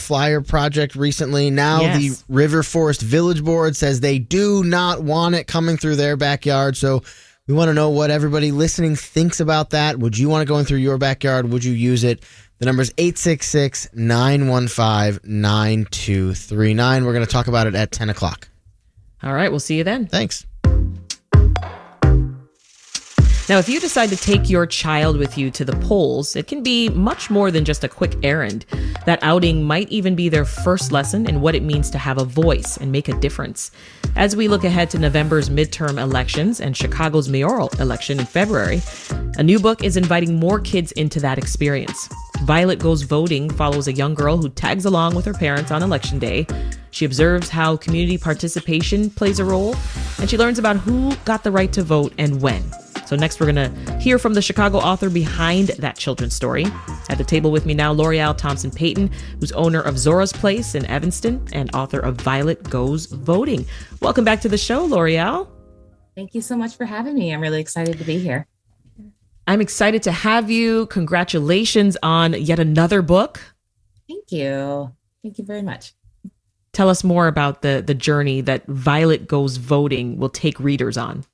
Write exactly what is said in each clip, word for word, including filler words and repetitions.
flyer project recently. Now Yes. the River Forest Village Board says they do not want it coming through their backyard. So we want to know what everybody listening thinks about that. Would you want it going through your backyard? Would you use it? The number is eight six six, nine one five, nine two three nine. We're going to talk about it at ten o'clock. All right, we'll see you then. Thanks. Now, if you decide to take your child with you to the polls, it can be much more than just a quick errand. That outing might even be their first lesson in what it means to have a voice and make a difference. As we look ahead to November's midterm elections and Chicago's mayoral election in February, a new book is inviting more kids into that experience. Violet Goes Voting follows a young girl who tags along with her parents on election day. She observes how community participation plays a role, and she learns about who got the right to vote and when. So next, we're going to hear from the Chicago author behind that children's story. At the table with me now, L'Oreal Thompson-Payton, who's owner of Zora's Place in Evanston and author of Violet Goes Voting. Welcome back to the show, L'Oreal. Thank you so much for having me. I'm really excited to be here. I'm excited to have you. Congratulations on yet another book. Thank you. Thank you very much. Tell us more about the, the journey that Violet Goes Voting will take readers on.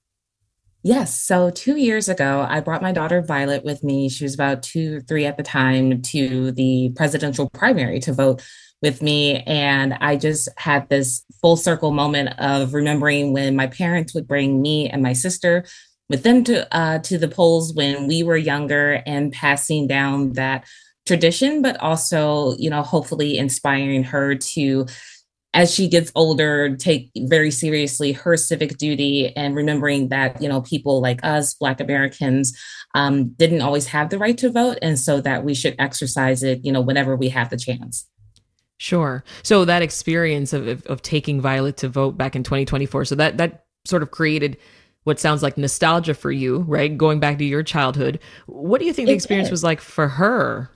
Yes. So two years ago, I brought my daughter Violet with me. She was about two, three at the time, to the presidential primary to vote with me. And I just had this full circle moment of remembering when my parents would bring me and my sister with them to uh, to the polls when we were younger, and passing down that tradition, but also, you know, hopefully inspiring her to, as she gets older, take very seriously her civic duty, and remembering that, you know, people like us, Black Americans, um, didn't always have the right to vote. And so that we should exercise it, you know, whenever we have the chance. Sure. So that experience of, of, of taking Violet to vote back in twenty twenty-four, so that, that sort of created what sounds like nostalgia for you, right? Going back to your childhood. What do you think the It experience did. was like for her?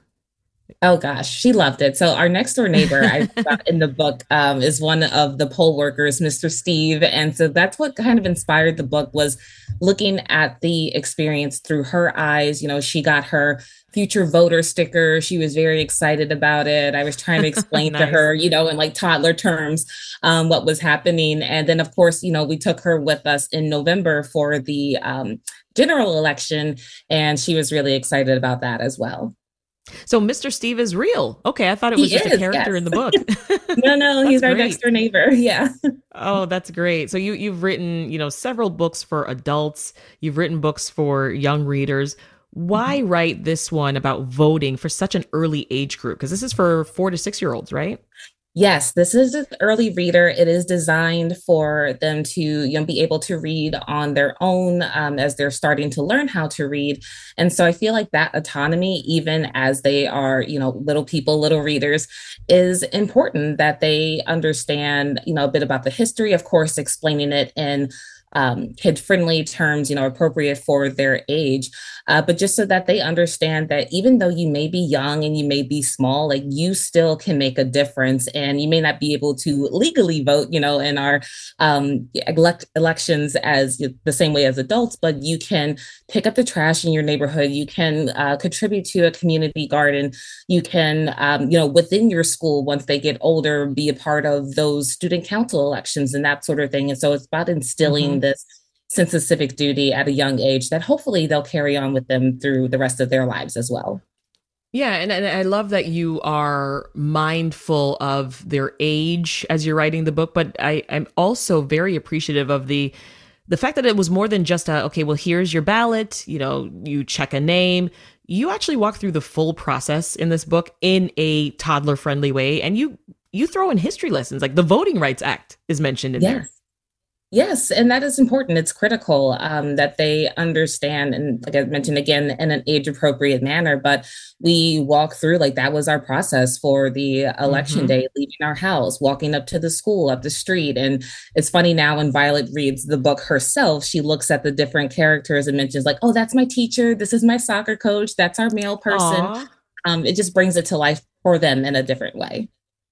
Oh gosh, she loved it. So our next door neighbor I got in the book um, is one of the poll workers, Mister Steve. And so that's what kind of inspired the book, was looking at the experience through her eyes. You know, she got her future voter sticker. She was very excited about it. I was trying to explain Nice. to her, you know, in like toddler terms, um, what was happening. And then, of course, you know, we took her with us in November for the um, general election, and she was really excited about that as well. So Mister Steve is real. Okay, I thought it was He just a is, character yes. in the book. No, no, he's That's our great. next door neighbor. Yeah. Oh, that's great. So you you've written, you know, several books for adults. You've written books for young readers. Why write this one about voting for such an early age group? Because this is for four to six year olds, right? Yes, this is an early reader. It is designed for them to, you know, be able to read on their own um, as they're starting to learn how to read. And so I feel like that autonomy, even as they are, you know, little people, little readers, is important, that they understand, you know, a bit about the history, of course, explaining it in um, kid-friendly terms, you know, appropriate for their age, uh, but just so that they understand that even though you may be young and you may be small, like, you still can make a difference. And you may not be able to legally vote, you know, in our um, elect- elections as the same way as adults, but you can pick up the trash in your neighborhood. You can uh, contribute to a community garden. You can, um, you know, within your school, once they get older, be a part of those student council elections and that sort of thing. And so it's about instilling mm-hmm. this sense of civic duty at a young age that hopefully they'll carry on with them through the rest of their lives as well. Yeah, and, and I love that you are mindful of their age as you're writing the book, but I, I'm also very appreciative of the the fact that it was more than just a, okay, well, here's your ballot, you know, you check a name. You actually walk through the full process in this book in a toddler-friendly way, and you you throw in history lessons, like the Voting Rights Act is mentioned in yes. there. Yes, and that is important. It's critical um, that they understand, and like I mentioned again, in an age-appropriate manner. But we walk through, like, that was our process for the election mm-hmm. day, leaving our house, walking up to the school, up the street. And it's funny now, when Violet reads the book herself, she looks at the different characters and mentions, like, oh, that's my teacher. This is my soccer coach. That's our mail person. Um, it just brings it to life for them in a different way.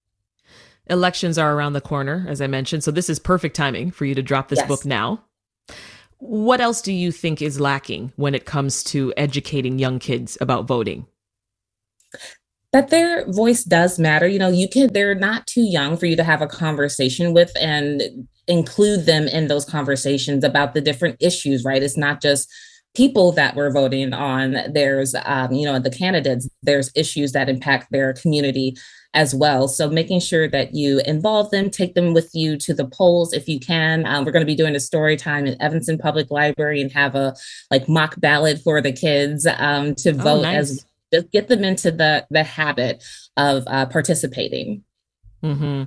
Elections are around the corner, as I mentioned, so this is perfect timing for you to drop this yes. book now. What else do you think is lacking when it comes to educating young kids about voting? that their voice does matter. You know, you can, they're not too young for you to have a conversation with and include them in those conversations about the different issues, right? It's not just people that we're voting on. There's, um, you know, the candidates, there's issues that impact their community as well. So making sure that you involve them, take them with you to the polls if you can. Um, we're going to be doing a story time in Evanston Public Library and have a like mock ballot for the kids um, to oh, vote nice. as just get them into the the habit of uh, participating. Mm-hmm.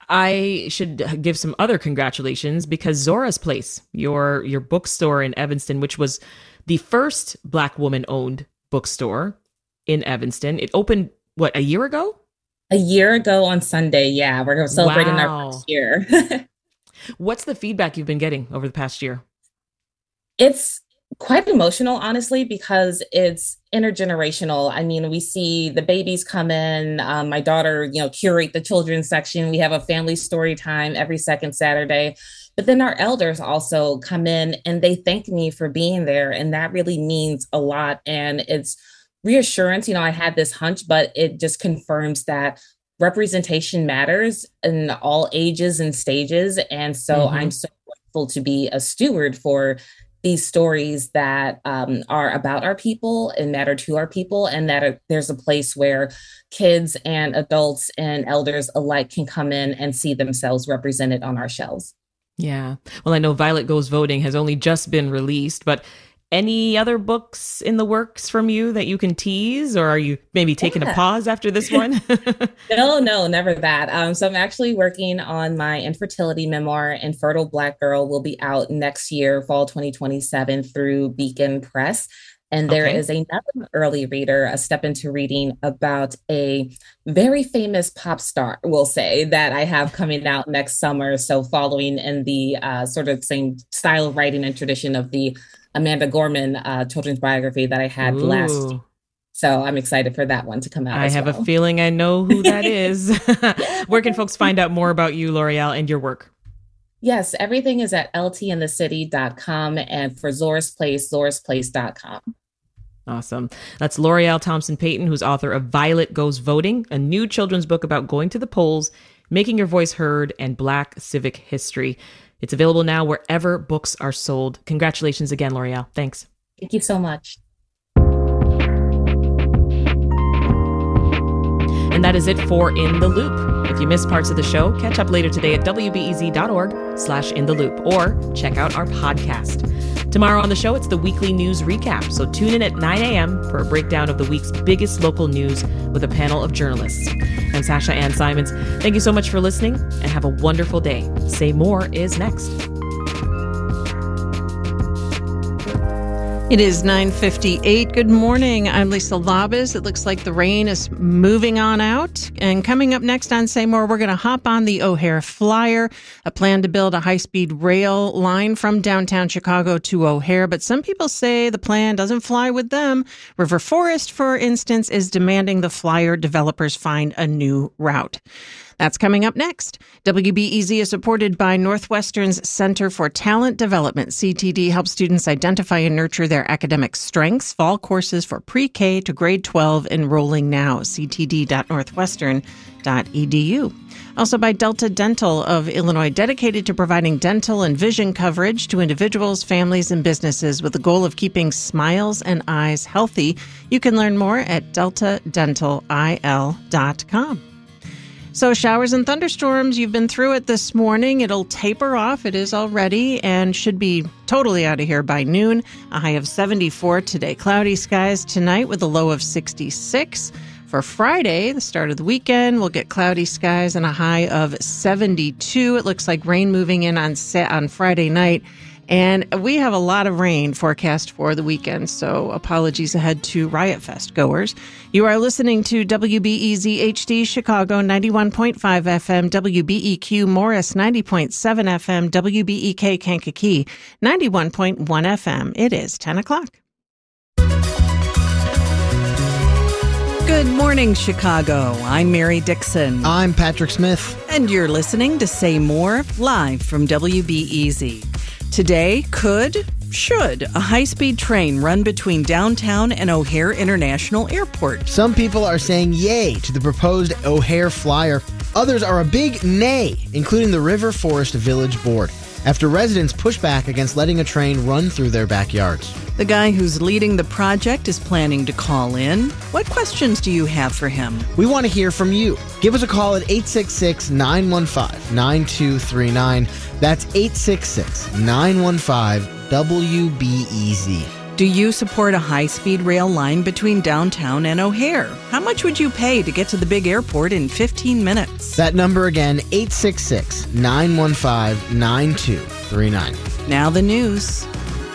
I should give some other congratulations because Zora's Place, your your bookstore in Evanston, which was the first Black woman-owned bookstore in Evanston, it opened, what, a year ago? A year ago on Sunday, yeah. We're celebrating wow. our first year. What's the feedback you've been getting over the past year? It's quite emotional, honestly, because it's intergenerational. I mean, we see the babies come in. Um, my daughter, you know, curate the children's section. We have a family story time every second Saturday. But then our elders also come in and they thank me for being there. And that really means a lot. And it's reassurance. You know, I had this hunch, but it just confirms that representation matters in all ages and stages. And so mm-hmm. I'm so grateful to be a steward for these stories that um, are about our people and matter to our people, and that are, there's a place where kids and adults and elders alike can come in and see themselves represented on our shelves. Yeah. Well, I know Violet Goes Voting has only just been released, but any other books in the works from you that you can tease, or are you maybe taking yeah. a pause after this one? no, no, never that. Um, so I'm actually working on my infertility memoir, Infertile Black Girl, will be out next year, fall twenty twenty-seven through Beacon Press. And there okay. is another early reader, a step into reading about a very famous pop star, we'll say, that I have coming out next summer. So following in the uh, sort of same style of writing and tradition of the Amanda Gorman uh, children's biography that I had Ooh. last. So I'm excited for that one to come out. I as have well. a feeling I know who that is. Where can folks find out more about you, L'Oreal, and your work? Yes, everything is at L T in the city dot com, and for Zora's Place, zoras place dot com. Awesome. That's L'Oreal Thompson Payton, who's author of Violet Goes Voting, a new children's book about going to the polls, making your voice heard, and Black civic history. It's available now wherever books are sold. Congratulations again, L'Oreal. Thanks. Thank you so much. And that is it for In the Loop. If you missed parts of the show, catch up later today at W B E Z dot org slash in the loop or check out our podcast. Tomorrow on the show, it's the weekly news recap. So tune in at nine a.m. for a breakdown of the week's biggest local news with a panel of journalists. I'm Sasha Ann Simons. Thank you so much for listening and have a wonderful day. Say More is next. It is nine fifty-eight. Good morning. I'm Lisa Labas. It looks like the rain is moving on out. And coming up next on Say More, we're going to hop on the O'Hare Flyer, a plan to build a high-speed rail line from downtown Chicago to O'Hare. But some people say the plan doesn't fly with them. River Forest, for instance, is demanding the Flyer developers find a new route. That's coming up next. W B E Z is supported by Northwestern's Center for Talent Development. C T D helps students identify and nurture their academic strengths. Fall courses for pre-K to grade twelve enrolling now. c t d dot northwestern dot e d u. Also by Delta Dental of Illinois, dedicated to providing dental and vision coverage to individuals, families, and businesses with the goal of keeping smiles and eyes healthy. You can learn more at delta dental I L dot com. So showers and thunderstorms, you've been through it this morning. It'll taper off. It is already and should be totally out of here by noon. A high of seventy-four today. Cloudy skies tonight with a low of sixty-six. For Friday, the start of the weekend, we'll get cloudy skies and a high of seventy-two. It looks like rain moving in on on Friday night. And we have a lot of rain forecast for the weekend, so apologies ahead to Riot Fest goers. You are listening to W B E Z H D Chicago ninety-one point five F M, W B E Q Morris ninety point seven F M, W B E K Kankakee ninety-one point one F M. It is ten o'clock. Good morning, Chicago. I'm Mary Dixon. I'm Patrick Smith. And you're listening to Say More, live from W B E Z. Today could Should a high-speed train run between downtown and O'Hare International Airport? Some people are saying yay to the proposed O'Hare Flyer. Others are a big nay, including the River Forest Village Board, after residents push back against letting a train run through their backyards. The guy who's leading the project is planning to call in. What questions do you have for him? We want to hear from you. Give us a call at eight six six, nine one five, nine two three nine. That's eight six six, nine one five, W B E Z. Do you support a high-speed rail line between downtown and O'Hare? How much would you pay to get to the big airport in fifteen minutes? That number again, eight six six, nine one five, nine two three nine. Now the news.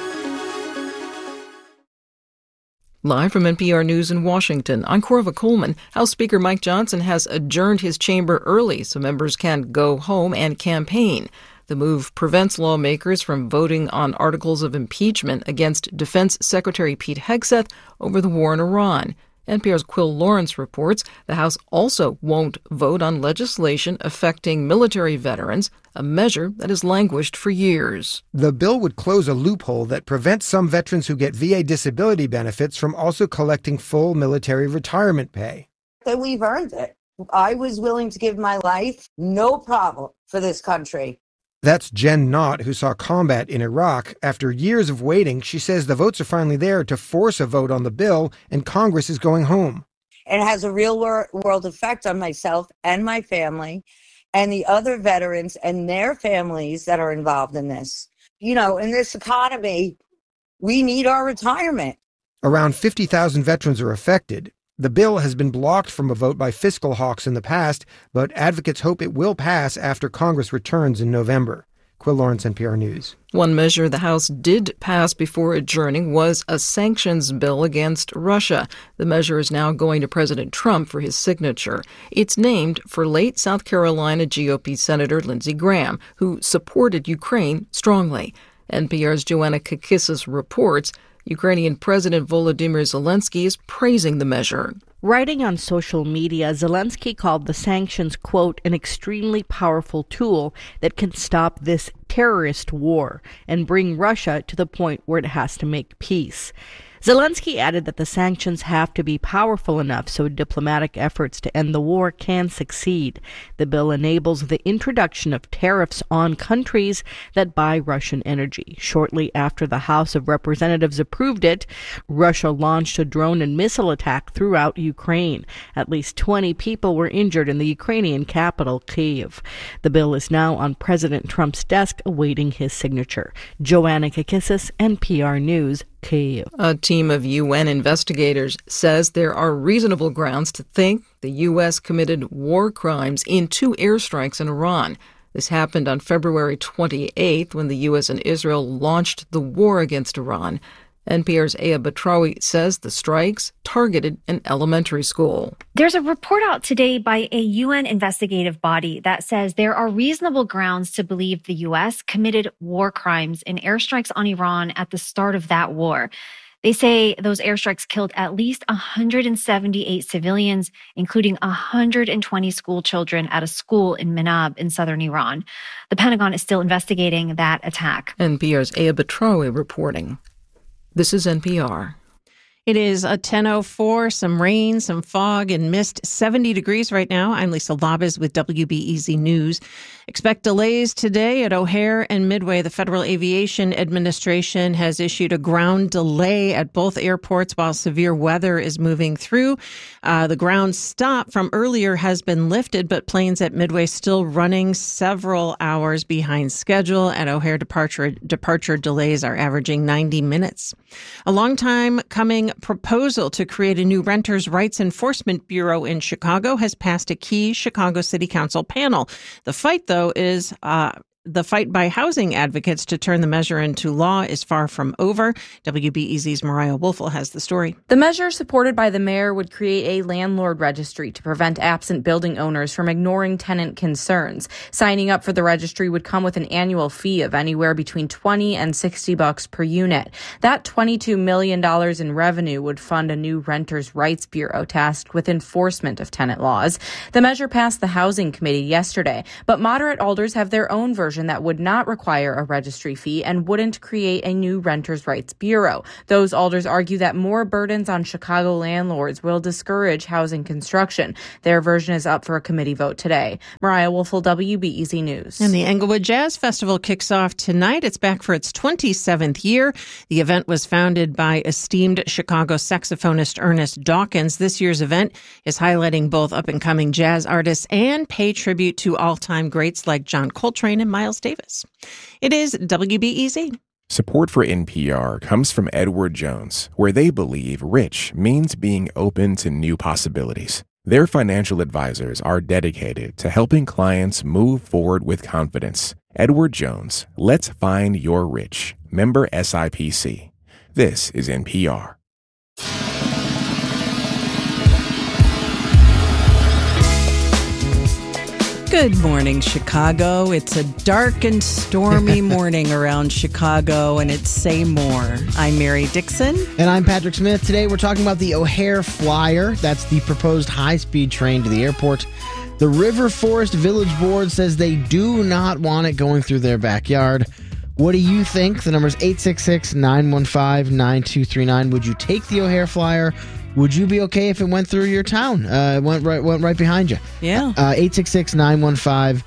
Live from N P R News in Washington, I'm Corva Coleman. House Speaker Mike Johnson has adjourned his chamber early so members can go home and campaign. The move prevents lawmakers from voting on articles of impeachment against Defense Secretary Pete Hegseth over the war in Iran. N P R's Quill Lawrence reports the House also won't vote on legislation affecting military veterans, a measure that has languished for years. The bill would close a loophole that prevents some veterans who get V A disability benefits from also collecting full military retirement pay. That we've earned it. I was willing to give my life, no problem, for this country. That's Jen Knott, who saw combat in Iraq. After years of waiting, she says the votes are finally there to force a vote on the bill, and Congress is going home. It has a real world effect on myself and my family and the other veterans and their families that are involved in this. You know, in this economy, we need our retirement. Around fifty thousand veterans are affected. The bill has been blocked from a vote by fiscal hawks in the past, but advocates hope it will pass after Congress returns in November. Quill Lawrence, N P R News. One measure the House did pass before adjourning was a sanctions bill against Russia. The measure is now going to President Trump for his signature. It's named for late South Carolina G O P Senator Lindsey Graham, who supported Ukraine strongly. N P R's Joanna Kakissis reports Ukrainian President Volodymyr Zelensky is praising the measure. Writing on social media, Zelensky called the sanctions, quote, an extremely powerful tool that can stop this terrorist war and bring Russia to the point where it has to make peace. Zelensky added that the sanctions have to be powerful enough so diplomatic efforts to end the war can succeed. The bill enables the introduction of tariffs on countries that buy Russian energy. Shortly after the House of Representatives approved it, Russia launched a drone and missile attack throughout Ukraine. At least twenty people were injured in the Ukrainian capital, Kyiv. The bill is now on President Trump's desk awaiting his signature. Joanna Kakissis, N P R News, Kyiv. A team of U N investigators says there are reasonable grounds to think the U S committed war crimes in two airstrikes in Iran. This happened on February twenty-eighth when the U S and Israel launched the war against Iran. N P R's Aya Batrawi says the strikes targeted an elementary school. There's a report out today by a U N investigative body that says there are reasonable grounds to believe the U S committed war crimes in airstrikes on Iran at the start of that war. They say those airstrikes killed at least one hundred seventy-eight civilians, including one hundred twenty school children at a school in Manab in southern Iran. The Pentagon is still investigating that attack. N P R's Aya Batrawi reporting. This is N P R. It is a ten oh four, some rain, some fog and mist, seventy degrees right now. I'm Lisa Labez with W B E Z News. Expect delays today at O'Hare and Midway. The Federal Aviation Administration has issued a ground delay at both airports while severe weather is moving through. Uh, the ground stop from earlier has been lifted, but planes at Midway still running several hours behind schedule. At O'Hare, departure departure delays are averaging ninety minutes. A long time coming proposal to create a new Renters' Rights Enforcement Bureau in Chicago has passed a key Chicago City Council panel. The fight, though, is uh, the fight by housing advocates to turn the measure into law is far from over. W B E Z's Mariah Woelfel has the story. The measure supported by the mayor would create a landlord registry to prevent absent building owners from ignoring tenant concerns. Signing up for the registry would come with an annual fee of anywhere between twenty and sixty bucks per unit. That twenty-two million dollars in revenue would fund a new Renters' Rights Bureau tasked with enforcement of tenant laws. The measure passed the Housing Committee yesterday, but moderate alders have their own version version that would not require a registry fee and wouldn't create a new renters' rights bureau. Those alders argue that more burdens on Chicago landlords will discourage housing construction. Their version is up for a committee vote today. Mariah Woelfel, W B E Z News. And the Englewood Jazz Festival kicks off tonight. It's back for its twenty-seventh year. The event was founded by esteemed Chicago saxophonist Ernest Dawkins. This year's event is highlighting both up-and-coming jazz artists and pay tribute to all-time greats like John Coltrane and Miles Davis. It is W B E Z. Support for N P R comes from Edward Jones, where they believe rich means being open to new possibilities. Their financial advisors are dedicated to helping clients move forward with confidence. Edward Jones, let's find your rich. Member S I P C. This is N P R. Good morning, Chicago. It's a dark and stormy morning around Chicago, and it's Say More. I'm Mary Dixon. And I'm Patrick Smith. Today we're talking about the O'Hare Flyer. That's the proposed high-speed train to the airport. The River Forest Village Board says they do not want it going through their backyard. What do you think? The number's eight six six, nine one five, nine two three nine. Would you take the O'Hare Flyer? Would you be okay if it went through your town? Uh, it went right, went right behind you. Yeah. Uh, eight six six, nine one five,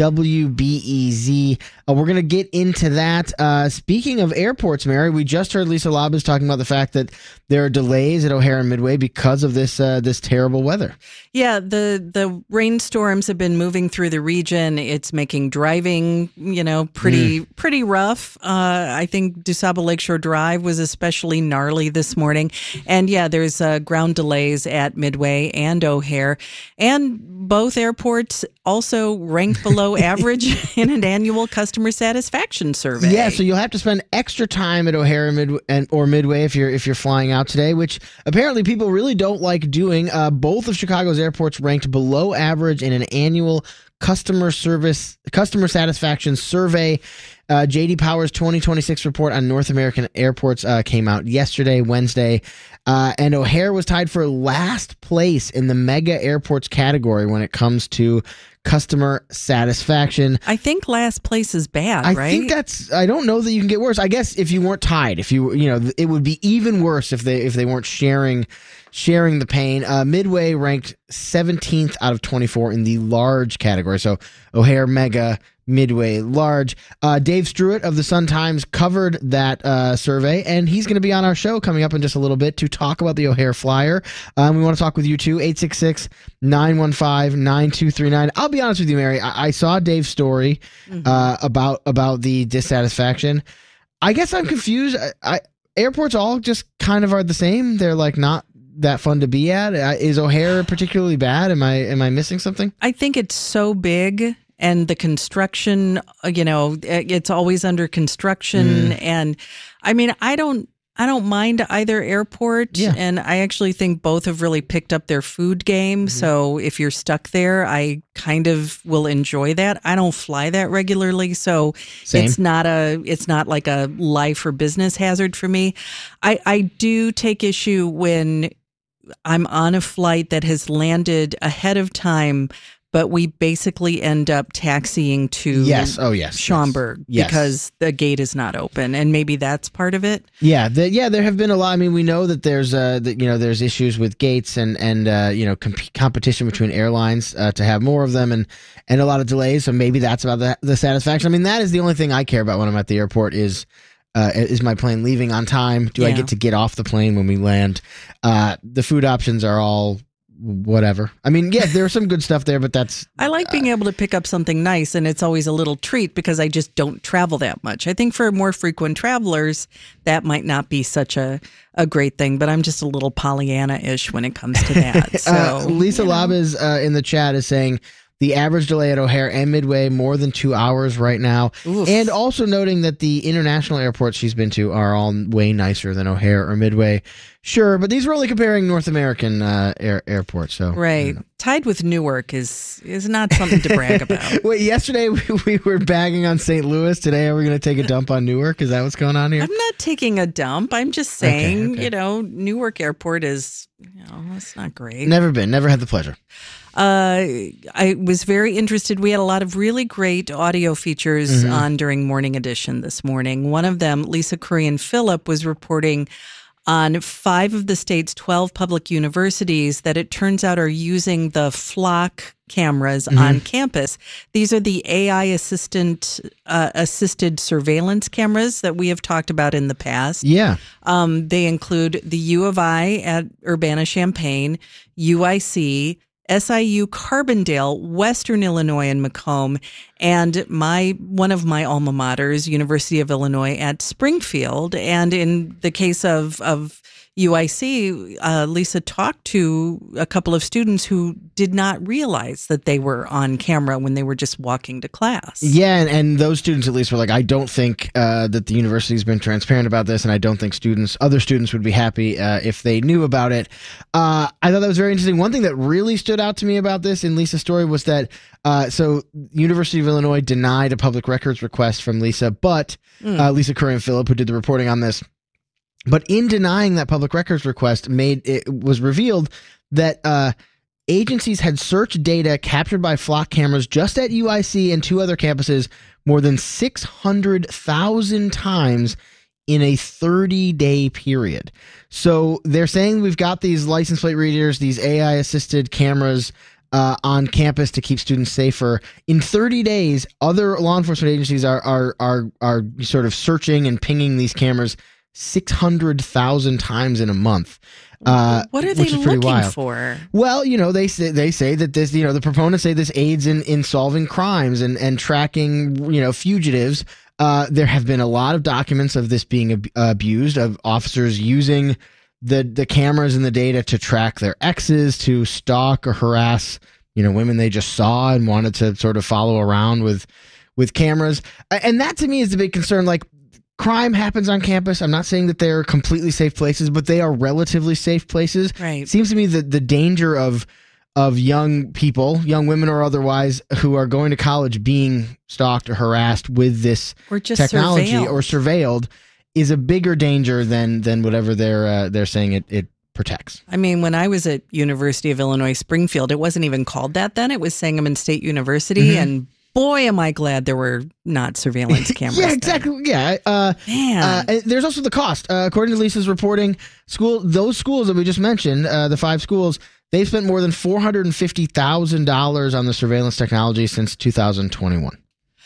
W B E Z. Uh, we're going to get into that. Uh, speaking of airports, Mary, we just heard Lisa Labuz talking about the fact that there are delays at O'Hare and Midway because of this uh, this terrible weather. Yeah, the the rainstorms have been moving through the region. It's making driving, you know, pretty mm. pretty rough. Uh, I think DuSable Lakeshore Drive was especially gnarly this morning. And yeah, there's uh, ground delays at Midway and O'Hare. And both airports also rank below average in an annual customer satisfaction survey. Yeah, so you'll have to spend extra time at O'Hare and Midway, and, or Midway if you're if you're flying out today, which apparently people really don't like doing. Uh, both of Chicago's airports ranked below average in an annual customer service customer satisfaction survey. Uh, J D Power's twenty twenty-six report on North American airports uh, came out yesterday, Wednesday, uh, and O'Hare was tied for last place in the mega airports category when it comes to customer satisfaction. I think last place is bad, I right? I think that's, I don't know that you can get worse. I guess if you weren't tied, if you, you know, it would be even worse if they, if they weren't sharing, sharing the pain. Uh, Midway ranked seventeenth out of twenty-four in the large category. So O'Hare Mega, Midway Large. Uh, Dave Struett of the Sun-Times covered that uh, survey, and he's going to be on our show coming up in just a little bit to talk about the O'Hare Flyer. Um, we want to talk with you too, eight six six, nine one five, nine two three nine. I'll be honest with you, Mary. I, I saw Dave's story mm-hmm. uh, about about the dissatisfaction. I guess I'm confused. I, I, airports all just kind of are the same. They're like not that fun to be at. Uh, is O'Hare particularly bad? Am I am I missing something? I think it's so big. And the construction, you know, it's always under construction. Mm. And I mean, I don't, I don't mind either airport. Yeah. And I actually think both have really picked up their food game. Mm-hmm. So if you're stuck there, I kind of will enjoy that. I don't fly that regularly. So Same. it's not a, it's not like a life or business hazard for me. I, I do take issue when I'm on a flight that has landed ahead of time, but we basically end up taxiing to yes, oh yes, Schaumburg yes. because the gate is not open, and maybe that's part of it. Yeah, the, yeah, there have been a lot. I mean, we know that there's uh, that you know there's issues with gates and and uh, you know comp- competition between airlines uh, to have more of them, and and a lot of delays. So maybe that's about the, the satisfaction. I mean, that is the only thing I care about when I'm at the airport is. Uh, is my plane leaving on time? Do yeah. I get to get off the plane when we land? Uh, the food options are all whatever. I mean, yeah, there's some good stuff there, but that's... I like being uh, able to pick up something nice, and it's always a little treat because I just don't travel that much. I think for more frequent travelers, that might not be such a, a great thing, but I'm just a little Pollyanna-ish when it comes to that. So, uh, Lisa you know. Labuz uh, in the chat is saying... The average delay at O'Hare and Midway, more than two hours right now. Oof. And also noting that the international airports she's been to are all way nicer than O'Hare or Midway. Sure, but these were only comparing North American uh, air, airports. So Right. You know. Tied with Newark is is not something to brag about. Wait, yesterday we, we were bagging on Saint Louis. Today are we going to take a dump on Newark? Is that what's going on here? I'm not taking a dump. I'm just saying, okay, okay. you know, Newark Airport is, you know, it's not great. Never been. Never had the pleasure. Uh, I was very interested. We had a lot of really great audio features Mhm. on during Morning Edition this morning. One of them, Lisa Kurian Phillip, was reporting on five of the state's twelve public universities that it turns out are using the Flock cameras Mhm. on campus. These are the A I assistant uh, assisted surveillance cameras that we have talked about in the past. Yeah. Um, they include the U of I at Urbana-Champaign, U I C, S I U Carbondale, Western Illinois and Macomb, and my one of my alma maters, University of Illinois at Springfield. And in the case of of U I C, uh, Lisa talked to a couple of students who did not realize that they were on camera when they were just walking to class. Yeah, and, and those students at least were like, I don't think uh, that the university's been transparent about this, and I don't think students, other students would be happy uh, if they knew about it. Uh, I thought that was very interesting. One thing that really stood out to me about this in Lisa's story was that, uh, so University of Illinois denied a public records request from Lisa, but Mm. uh, Lisa Kurian Phillip, who did the reporting on this, but in denying that public records request, made it was revealed that uh, agencies had searched data captured by Flock cameras just at U I C and two other campuses more than six hundred thousand times in a thirty-day period. So they're saying we've got these license plate readers, these A I-assisted cameras uh, on campus to keep students safer. In thirty days, other law enforcement agencies are are are are sort of searching and pinging these cameras six hundred thousand times in a month. Uh, What are they which is pretty looking wild. for? Well, you know, they say they say that this, you know, the proponents say this aids in, in solving crimes and, and tracking, you know, fugitives. Uh, there have been a lot of documents of this being ab- abused, of officers using the the cameras and the data to track their exes, to stalk or harass, you know, women they just saw and wanted to sort of follow around with with cameras. And that to me is the big concern. Like, crime happens on campus. I'm not saying that they're completely safe places, but they are relatively safe places. Right. It seems to me that the danger of of young people, young women or otherwise, who are going to college being stalked or harassed with this Or just technology surveilled. or surveilled is a bigger danger than than whatever they're uh, they're saying it it protects. I mean, when I was at University of Illinois Springfield, it wasn't even called that then. It was Sangamon State University, Mhm. and boy, am I glad there were not surveillance cameras. Yeah, then. exactly. Yeah. Uh, Man. uh, and there's also the cost. Uh, according to Lisa's reporting, school those schools that we just mentioned, uh, the five schools, they've spent more than four hundred fifty thousand dollars on the surveillance technology since two thousand twenty-one.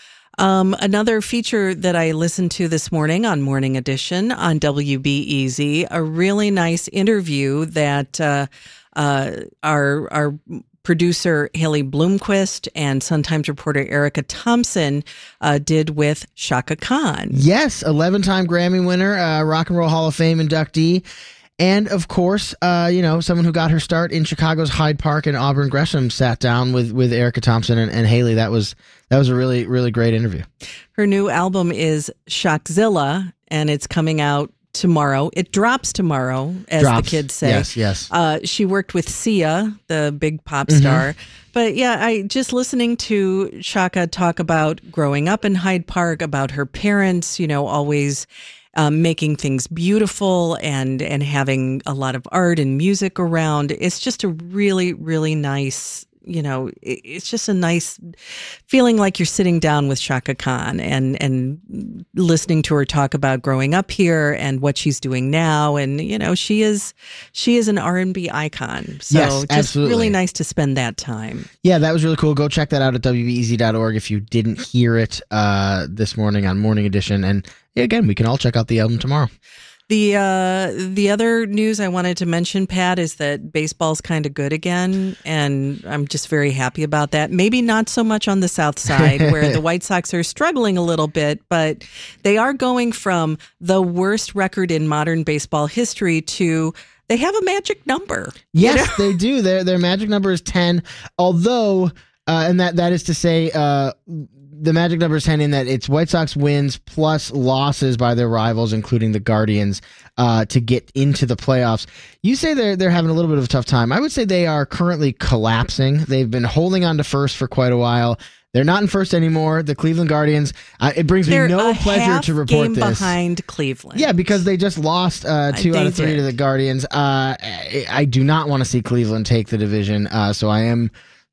Um, another feature that I listened to this morning on Morning Edition on W B E Z, a really nice interview that uh, uh, our our producer Haley Bloomquist and Sun-Times reporter Erica Thompson uh, did with Shaka Khan. Yes, eleven-time Grammy winner, uh, Rock and Roll Hall of Fame inductee, and of course, uh, you know, someone who got her start in Chicago's Hyde Park, and Auburn Gresham sat down with with Erica Thompson and, and Haley. That was that was a really really great interview. Her new album is Shockzilla, and it's coming out tomorrow. It drops tomorrow, as Drops. the kids say. Yes, yes. Uh, she worked with Sia, the big pop Mhm. star. But yeah, I just listening to Shaka talk about growing up in Hyde Park, about her parents, you know, always um, making things beautiful and and having a lot of art and music around. It's just a really, really nice, you know, it- it's just a nice feeling like you're sitting down with Shaka Khan and and listening to her talk about growing up here and what she's doing now. And you know, she is she is an R and B icon. So Yes, just absolutely. really nice to spend that time. Yeah, that was really cool. Go check that out at W B E Z dot org if you didn't hear it uh, this morning on Morning Edition. And again, we can all check out the album tomorrow. The uh, the other news I wanted to mention, Pat, is that baseball's kind of good again, and I'm just very happy about that. Maybe not so much on the South Side, where the White Sox are struggling a little bit, but they are going from the worst record in modern baseball history to they have a magic number. Yes, they do. Their their magic number is ten. Although, uh, and that that is to say, uh, the magic number is ten in that it's White Sox wins plus losses by their rivals, including the Guardians, uh, to get into the playoffs. You say they're they're having a little bit of a tough time. I would say they are currently collapsing. They've been holding on to first for quite a while. They're not in first anymore. The Cleveland Guardians. Uh, it brings They're me no a pleasure half to report game this. behind Cleveland. Yeah, because they just lost uh, two They out of three did. to the Guardians. Uh, I, I do not want to see Cleveland take the division, uh, so I am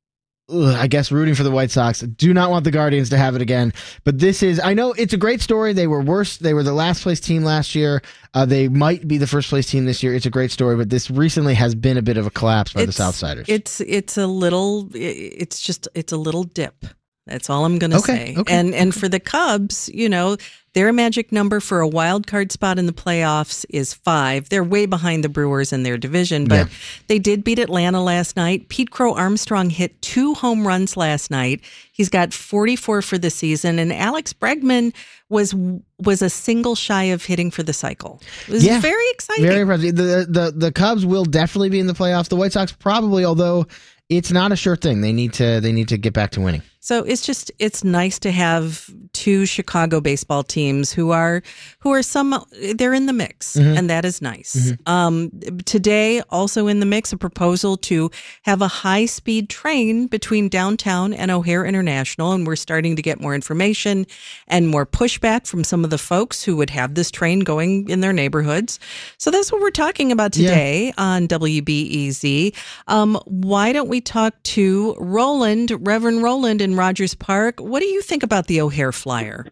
ugh, I guess rooting for the White Sox. Do not want the Guardians to have it again. But this is, I know it's a great story. They were worse. They were the last place team last year. Uh, they might be the first place team this year. It's a great story, but this recently has been a bit of a collapse by It's- the Southsiders. It's it's a little it's just it's a little dip. That's all I'm going to Okay, say. okay. And and for the Cubs, you know, their magic number for a wild card spot in the playoffs is five. They're way behind the Brewers in their division, but Yeah. they did beat Atlanta last night. Pete Crow Armstrong hit two home runs last night. He's got forty-four for the season, and Alex Bregman was was a single shy of hitting for the cycle. It was Yeah. very exciting. Very impressive. The, the the Cubs will definitely be in the playoffs. The White Sox probably, although it's not a sure thing. They need to they need to get back to winning. So it's just it's nice to have two Chicago baseball teams who are who are some they're in the mix, Mhm. and that is nice. Mhm. Um, today, also in the mix, a proposal to have a high speed train between downtown and O'Hare International, and we're starting to get more information and more pushback from some of the folks who would have this train going in their neighborhoods. So that's what we're talking about Yeah. today on W B E Z. Um, why don't we talk to Roland, Reverend Roland in Rogers Park? What do you think about the O'Hare Flyer?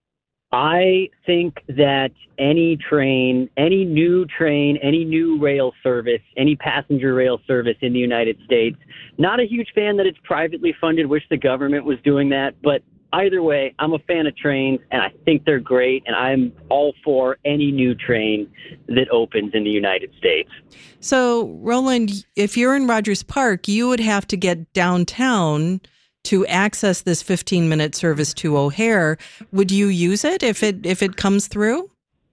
I think that any train, any new train, any new rail service, any passenger rail service in the United States, not a huge fan that it's privately funded, wish the government was doing that, but either way, I'm a fan of trains, and I think they're great, and I'm all for any new train that opens in the United States. So, Roland, if you're in Rogers Park, you would have to get downtown to access this fifteen-minute service to O'Hare. Would you use it if it if it comes through?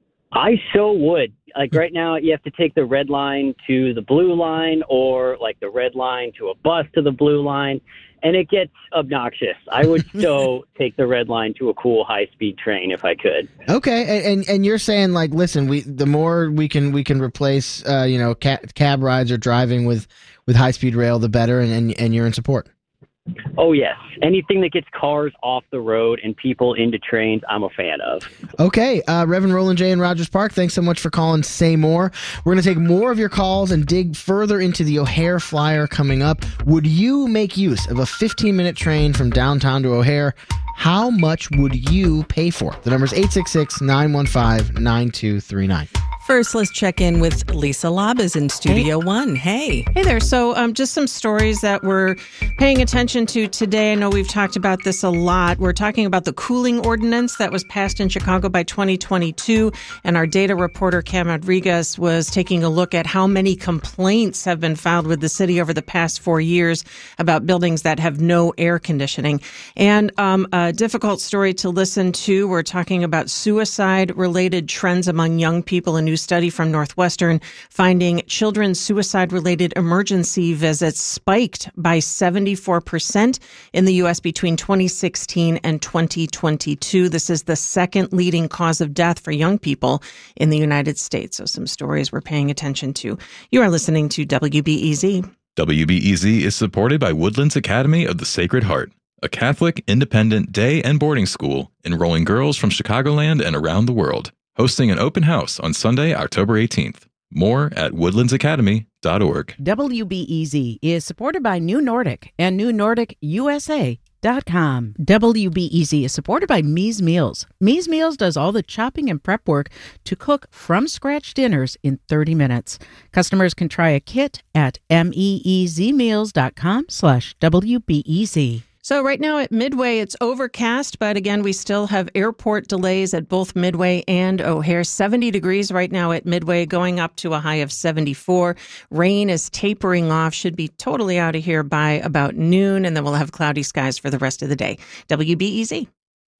I so would. Like right now, you have to take the red line to the blue line, or like the red line to a bus to the blue line, and it gets obnoxious. I would so take the red line to a cool high-speed train if I could. Okay, and and, and you're saying like, listen, we the more we can we can replace, uh, you know, ca- cab rides or driving with with high speed rail, the better, and, and and you're in support. Oh, yes. Anything that gets cars off the road and people into trains, I'm a fan of. Okay, uh, Reverend Roland J. in Rogers Park, thanks so much for calling Say More. We're going to take more of your calls and dig further into the O'Hare Flyer coming up. Would you make use of a fifteen-minute train from downtown to O'Hare? How much would you pay for it? The number's eight six six, nine one five, nine two three nine. First, let's check in with Lisa Labas in Studio One. Hey. Hey there. So um, just some stories that we're paying attention to today. I know we've talked about this a lot. We're talking about the cooling ordinance that was passed in Chicago by twenty twenty-two. And our data reporter, Cam Rodriguez, was taking a look at how many complaints have been filed with the city over the past four years about buildings that have no air conditioning. And um, a difficult story to listen to. We're talking about suicide-related trends among young people. A new study from Northwestern finding children's suicide-related emergency visits spiked by seventy-four percent in the U S between twenty sixteen and twenty twenty-two. This is the second leading cause of death for young people in the United States. So some stories we're paying attention to. You are listening to W B E Z. W B E Z is supported by Woodlands Academy of the Sacred Heart, a Catholic independent day and boarding school enrolling girls from Chicagoland and around the world. Hosting an open house on Sunday, October eighteenth. More at woodlands academy dot org. W B E Z is supported by New Nordic and New Nordic U S A dot com. W B E Z is supported by Me's Meals. Me's Meals does all the chopping and prep work to cook from scratch dinners in thirty minutes. Customers can try a kit at meezmeals dot com slash W B E Z. So right now at Midway, it's overcast, but again, we still have airport delays at both Midway and O'Hare. seventy degrees right now at Midway, going up to a high of seventy-four. Rain is tapering off, should be totally out of here by about noon, and then we'll have cloudy skies for the rest of the day. W B E Z.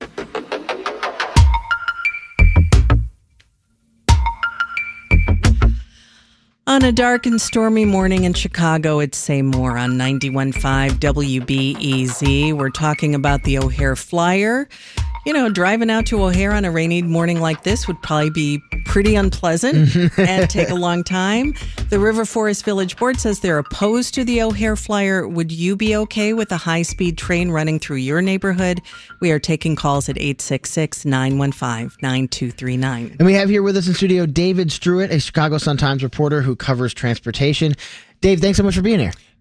On a dark and stormy morning in Chicago, it's Say More on ninety-one point five W B E Z. We're talking about the O'Hare Flyer. You know, driving out to O'Hare on a rainy morning like this would probably be pretty unpleasant and take a long time. The River Forest Village Board says they're opposed to the O'Hare Flyer. Would you be okay with a high-speed train running through your neighborhood? We are taking calls at eight six six, nine one five, nine two three nine. And we have here with us in studio David Struett, a Chicago Sun-Times reporter who covers transportation. Dave, thanks so much for being here.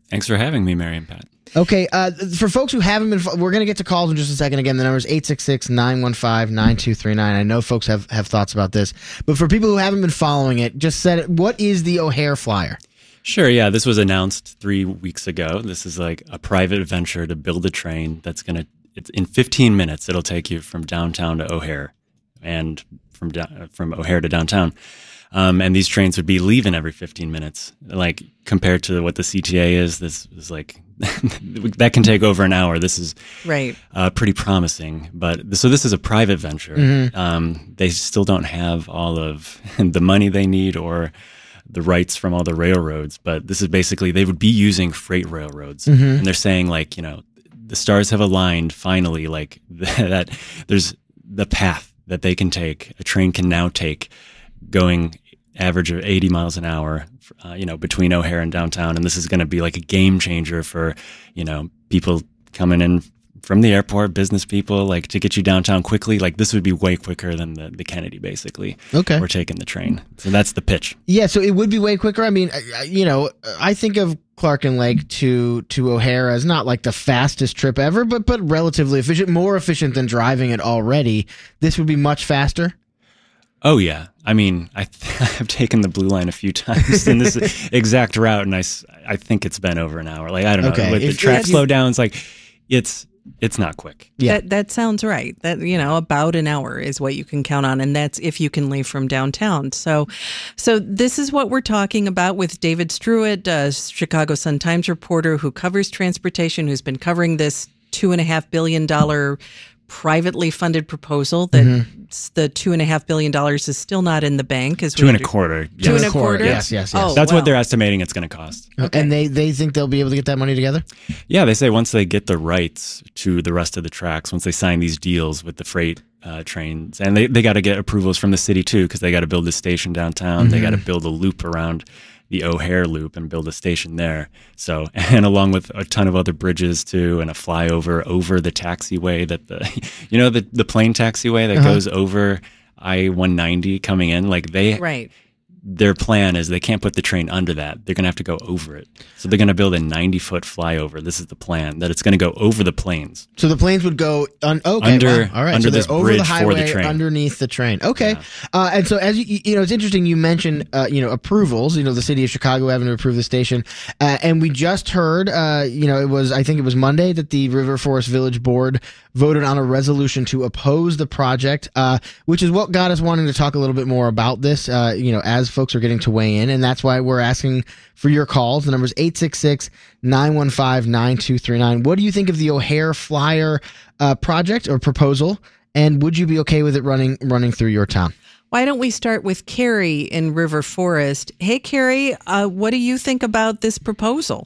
Thanks for having me, Mary and Pat. Okay, uh, for folks who haven't been, we're going to get to calls in just a second. Again, the number is eight six six, nine one five, nine two three nine. I know folks have, have thoughts about this, but for people who haven't been following it, just said it, what is the O'Hare Flyer? Sure, yeah, this was announced three weeks ago. This is like a private venture to build a train that's going to, it's in fifteen minutes, it'll take you from downtown to O'Hare and from from O'Hare to downtown. Um, and these trains would be leaving every fifteen minutes. Like compared to what the C T A is, this is like that can take over an hour. This is right, uh, pretty promising. But so this is a private venture. Mm-hmm. Um, they still don't have all of the money they need or the rights from all the railroads. But this is basically they would be using freight railroads, mm-hmm. and they're saying like you know the stars have aligned finally. Like that, there's the path that they can take. A train can now take. Going average of eighty miles an hour, uh, you know, between O'Hare and downtown. And this is going to be like a game changer for, you know, people coming in from the airport, business people, like to get you downtown quickly. Like this would be way quicker than the, the Kennedy, basically. Okay. We're taking the train. So that's the pitch. Yeah, so it would be way quicker. I mean, you know, I think of Clark and Lake to to O'Hare as not like the fastest trip ever, but but relatively efficient, more efficient than driving it already. This would be much faster. Oh, yeah. I mean, I th- I've taken the Blue Line a few times in this exact route, and I, I think it's been over an hour. Like, I don't know. Okay. With If- the track if- slowdowns, like, it's it's not quick. Yeah. That that sounds right. That you know, about an hour is what you can count on, and that's if you can leave from downtown. So, so this is what we're talking about with David Struett, a Chicago Sun-Times reporter who covers transportation, who's been covering this two and a half billion dollar privately funded proposal that Mm-hmm. the two and a half billion dollars is still not in the bank. As Two we and a under- quarter. Two yes. and a quarter. Yes, yes, yes. Oh, That's well. what they're estimating it's going to cost. And they, they think they'll be able to get that money together? Yeah, they say once they get the rights to the rest of the tracks, once they sign these deals with the freight uh, trains, and they, they got to get approvals from the city too, because they got to build a station downtown. Mm-hmm. They got to build a loop around the O'Hare loop and build a station there. So, and along with a ton of other bridges too, and a flyover over the taxiway that the, you know, the, the plane taxiway that Uh-huh. goes over I one ninety coming in, like they, Right. their plan is they can't put the train under that. They're going to have to go over it. So they're going to build a ninety foot flyover. This is the plan, that it's going to go over the plains. So the planes would go un- okay, Under- wow. All right. under so they're this over bridge the for the highway, train. underneath the train. Okay, uh, and so as you you know, it's interesting. You mentioned uh, you know approvals. You know, the city of Chicago having to approve the station, uh, and we just heard. Uh, you know, it was I think it was Monday that the River Forest Village Board voted on a resolution to oppose the project, uh, which is what got us wanting to talk a little bit more about this. Uh, you know, as folks are getting to weigh in, and that's why we're asking for your calls. The number is eight six six, nine one five, nine two three nine. What do you think of the O'Hare Flyer uh, project or proposal? And would you be okay with it running running through your town? Why don't we start with Carrie in River Forest? Hey, Carrie, uh, what do you think about this proposal?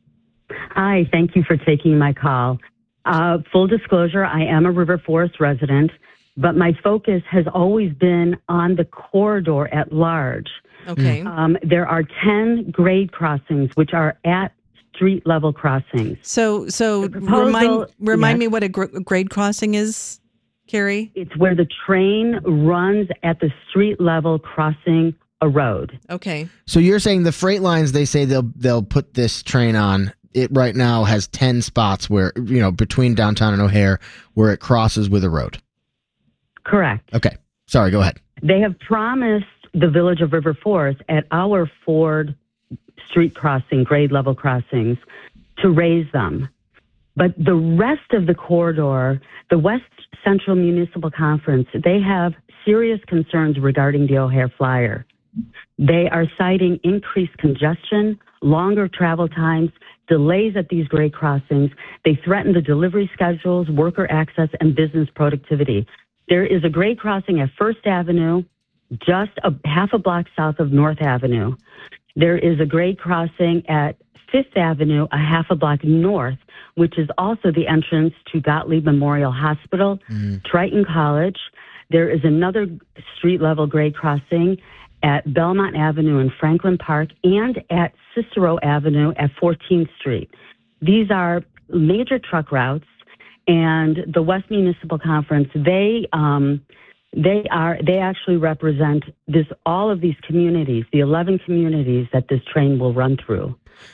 Hi, thank you for taking my call. Uh, full disclosure, I am a River Forest resident, but my focus has always been on the corridor at large. Okay. Um, there are ten grade crossings, which are at street level crossings. So, so proposal- remind remind yes. me what a gr- grade crossing is, Carrie. It's where the train runs at the street level crossing a road. Okay. So you're saying the freight lines they say they'll they'll put this train on. It right now has ten spots where you know between downtown and O'Hare where it crosses with a road. Correct. Okay. Sorry. Go ahead. They have promised the village of River Forest at our Ford street crossing, grade level crossings, to raise them. But the rest of the corridor, the West Central Municipal Conference, they have serious concerns regarding the O'Hare Flyer. They are citing increased congestion, longer travel times, delays at these grade crossings. They threaten the delivery schedules, worker access, and business productivity. There is a grade crossing at First Avenue, just a half a block south of North Avenue. There is a grade crossing at Fifth Avenue, a half a block north, which is also the entrance to Gottlieb Memorial Hospital, Mm. Triton College. There is another street level grade crossing at Belmont Avenue in Franklin Park and at Cicero Avenue at fourteenth Street. These are major truck routes, and the West Municipal Conference, they um, they are they actually represent this all of these communities, the eleven communities that this train will run through.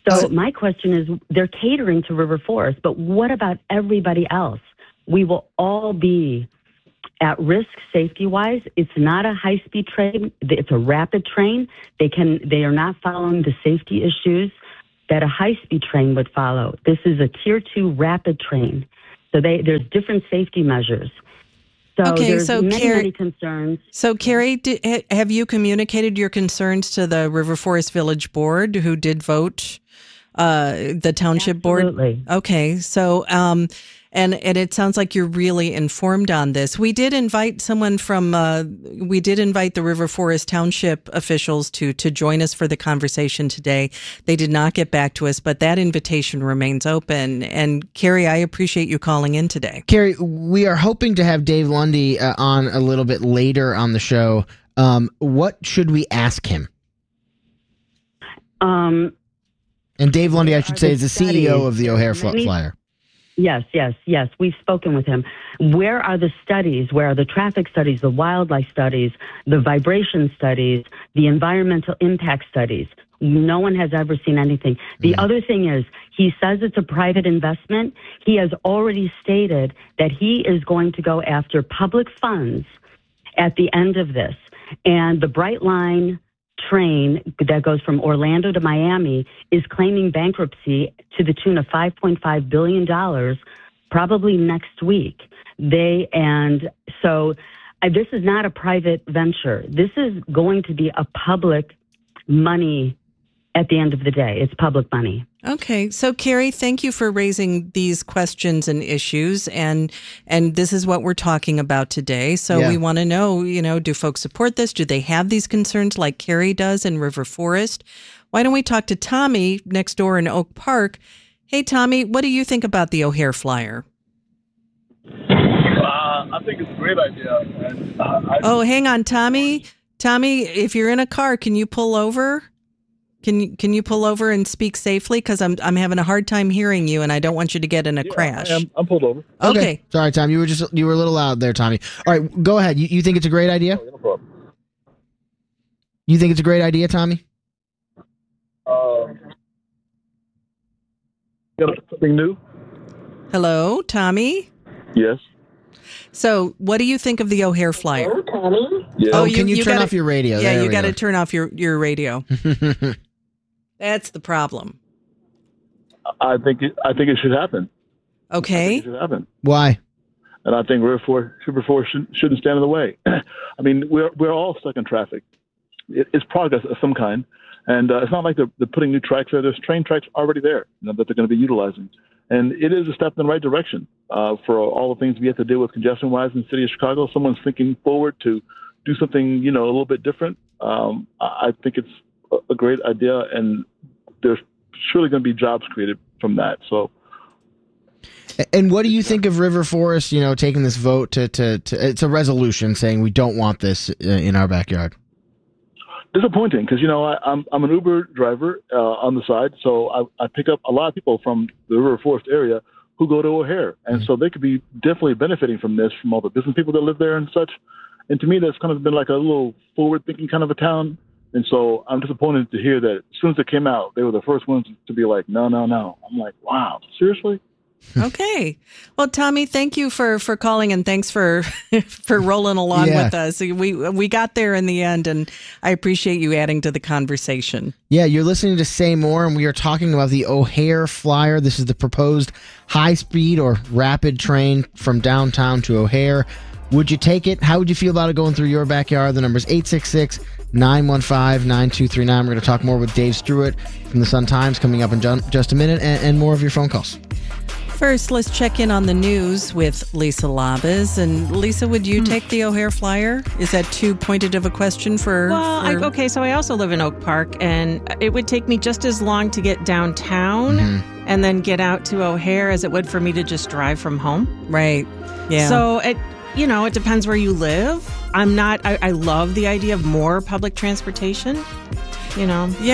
So my question is, they're catering to River Forest, but what about everybody else? We will all be at risk safety-wise. It's not a high-speed train. It's a rapid train. They can. They are not following the safety issues that a high-speed train would follow. This is a tier two rapid train. So they, there's different safety measures. So okay, there's so many, Carrie, many concerns. So, Carrie, did, have you communicated your concerns to the River Forest Village Board, who did vote, uh, the township Absolutely. board? Okay, so, um, and and it sounds like you're really informed on this. We did invite someone from, uh, we did invite the River Forest Township officials to to join us for the conversation today. They did not get back to us, but that invitation remains open. And Carrie, I appreciate you calling in today. Carrie, we are hoping to have Dave Lundy uh, on a little bit later on the show. Um, what should we ask him? Um, and Dave Lundy, I should say, is the C E O studies. of the O'Hare Many- Flyer. Yes, yes, yes. We've spoken with him. Where are the studies? Where are the traffic studies, the wildlife studies, the vibration studies, the environmental impact studies? No one has ever seen anything. The Mm-hmm. other thing is, he says it's a private investment. He has already stated that he is going to go after public funds at the end of this. And the Brightline train that goes from Orlando to Miami is claiming bankruptcy to the tune of five point five billion dollars probably next week. They and so uh, this is not a private venture. This is going to be a public money at the end of the day. It's public money. Okay. So, Carrie, thank you for raising these questions and issues. And and this is what we're talking about today. So Yeah. we want to know, you know, do folks support this? Do they have these concerns like Carrie does in River Forest? Why don't we talk to Tommy next door in Oak Park? Hey, Tommy, what do you think about the O'Hare Flyer? Uh, I think it's a great idea. And, uh, I, Oh, hang on, Tommy. Tommy, if you're in a car, can you pull over? Can you can you pull over and speak safely? Because I'm I'm having a hard time hearing you, and I don't want you to get in a yeah, crash. I am, I'm pulled over. Okay. Sorry, Tom. You were just you were a little loud there, Tommy. All right, go ahead. You, you think it's a great idea? No problem. You think it's a great idea, Tommy? Um, you got something new? Hello, Tommy. Yes. So, what do you think of the O'Hare Flyer? Tommy? Yeah. Oh, can you, turn gotta- off your radio? Yeah, There you we got to go. turn off your your radio. That's the problem. I think it, I think it should happen. Okay. It should happen. Why? And I think River Forest, River Forest shouldn't, shouldn't stand in the way. I mean, we're we're all stuck in traffic. It, it's progress of some kind, and uh, it's not like they're, they're putting new tracks there. There's train tracks already there, you know, that they're going to be utilizing, and it is a step in the right direction uh, for all the things we have to deal with congestion-wise in the city of Chicago. Someone's thinking forward to do something, you know, a little bit different. Um, I I think it's a, a great idea, and there's surely going to be jobs created from that. So. And what do you think of River Forest, you know, taking this vote to, to, to it's a resolution saying we don't want this uh, in our backyard? Disappointing because, you know, I, I'm I'm an Uber driver uh, on the side, so I, I pick up a lot of people from the River Forest area who go to O'Hare, and mm-hmm. so they could be definitely benefiting from this, from all the business people that live there and such. And to me, that's kind of been like a little forward-thinking kind of a town. And so I'm disappointed to hear that as soon as it came out, they were the first ones to be like, no, no, no. I'm like, wow, seriously? Okay. Well, Tommy, thank you for, for calling, and thanks for for rolling along Yeah. with us. We we got there in the end, and I appreciate you adding to the conversation. Yeah, you're listening to Say More, and we are talking about the O'Hare Flyer. This is the proposed high-speed or rapid train from downtown to O'Hare. Would you take it? How would you feel about it going through your backyard? The number is eight six six, nine one five, nine two three nine. We're going to talk more with Dave Stewart from the Sun-Times coming up in ju- just a minute, and, and more of your phone calls. First, let's check in on the news with Lisa Labez. And Lisa, would you take the O'Hare Flyer? Is that too pointed of a question for? Well, I, for- okay, so I also live in Oak Park, and it would take me just as long to get downtown Mm-hmm. and then get out to O'Hare as it would for me to just drive from home. Right. Yeah. So it, you know, it depends where you live. I'm not. I, I love the idea of more public transportation. You know. Yeah.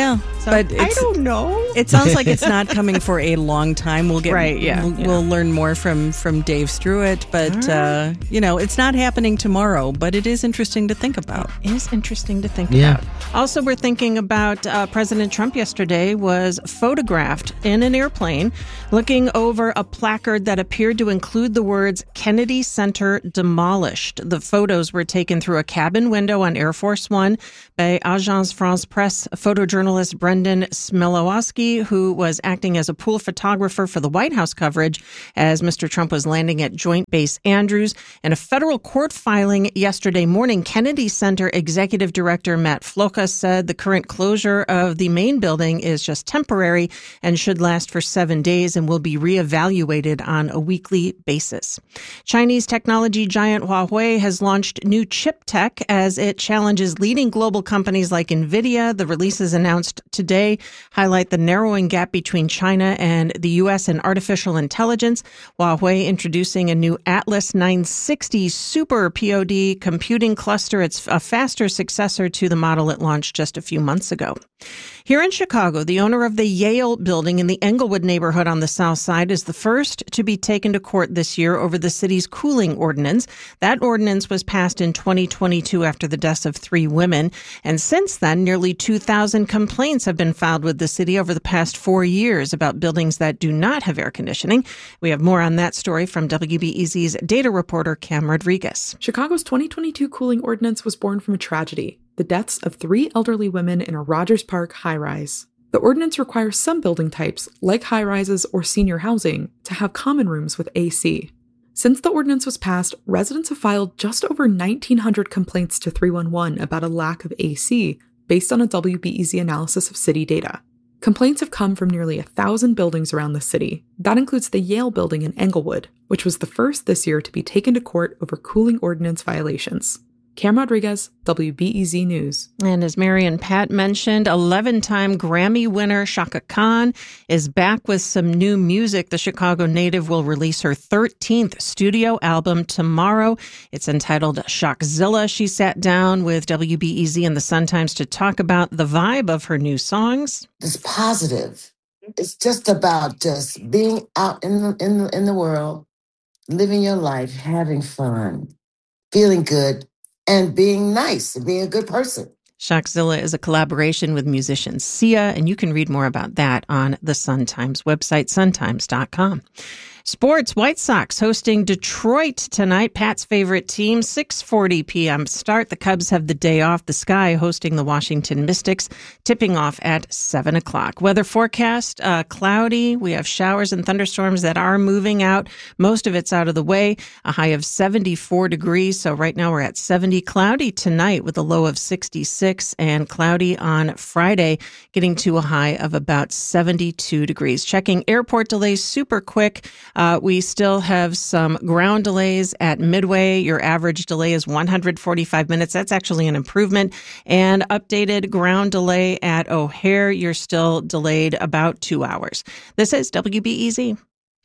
So but I don't know. It sounds like it's not coming for a long time. We'll get right. Yeah, we'll, yeah. we'll learn more from from Dave Struett, but right. uh, you know, it's not happening tomorrow. But it is interesting to think about. It is interesting to think Yeah. about. Also, we're thinking about uh, President Trump yesterday was photographed in an airplane looking over a placard that appeared to include the words Kennedy Center demolished. The photos were taken through a cabin window on Air Force One by Agence France Presse photojournalist Brendan Smielowski, who was acting as a pool photographer for the White House coverage as Mister Trump was landing at Joint Base Andrews. In a federal court filing yesterday morning, Kennedy Center Executive Director Matt Floca said the current closure of the main building is just temporary and should last for seven days and will be reevaluated on a weekly basis. Chinese technology giant Huawei has launched new chip tech as it challenges leading global companies like NVIDIA. The releases announced today highlight the narrowing gap between China and the U S in artificial intelligence. Huawei introducing a new Atlas nine sixty Super P O D computing cluster. It's a faster successor to the model it launched just a few months ago. Here in Chicago, the owner of the Yale building in the Englewood neighborhood on the south side is the first to be taken to court this year over the city's cooling ordinance. That ordinance was passed in twenty twenty-two after the deaths of three women. And since then, nearly two thousand complaints have been filed with the city over the past four years about buildings that do not have air conditioning. We have more on that story from W B E Z's data reporter Cam Rodriguez. Chicago's twenty twenty-two cooling ordinance was born from a tragedy: the deaths of three elderly women in a Rogers Park high-rise. The ordinance requires some building types, like high-rises or senior housing, to have common rooms with A C. Since the ordinance was passed, residents have filed just over nineteen hundred complaints to three one one about a lack of A C, based on a W B E Z analysis of city data. Complaints have come from nearly a thousand buildings around the city. That includes the Yale building in Englewood, which was the first this year to be taken to court over cooling ordinance violations. Cam Rodriguez, W B E Z News. And as Mary and Pat mentioned, eleven-time Grammy winner Chaka Khan is back with some new music. The Chicago native will release her thirteenth studio album tomorrow. It's entitled Shockzilla. She sat down with W B E Z and the Sun-Times to talk about the vibe of her new songs. It's positive. It's just about just being out in the, in the, in the world, living your life, having fun, feeling good, and being nice and being a good person. Shockzilla is a collaboration with musician Sia, and you can read more about that on the Sun-Times website, sun times dot com. Sports, White Sox hosting Detroit tonight, Pat's favorite team, six forty p.m. start. The Cubs have the day off. The Sky hosting the Washington Mystics, tipping off at seven o'clock. Weather forecast, uh, cloudy. We have showers and thunderstorms that are moving out. Most of it's out of the way. A high of seventy-four degrees. So right now we're at seventy. Cloudy tonight with a low of sixty-six, and cloudy on Friday, getting to a high of about seventy-two degrees. Checking airport delays super quick. Uh, we still have some ground delays at Midway. Your average delay is one hundred forty-five minutes. That's actually an improvement. And updated ground delay at O'Hare. You're still delayed about two hours. This is W B E Z.